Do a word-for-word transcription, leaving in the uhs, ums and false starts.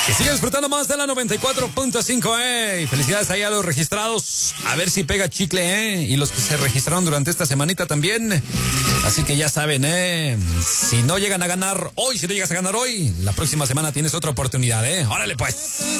Y sigue disfrutando más de la noventa y cuatro punto cinco, eh. Felicidades ahí a los registrados. A ver si pega chicle, eh. Y los que se registraron durante esta semanita también. Así que ya saben, eh. Si no llegan a ganar hoy, si no llegas a ganar hoy, la próxima semana tienes otra oportunidad, eh. Órale pues.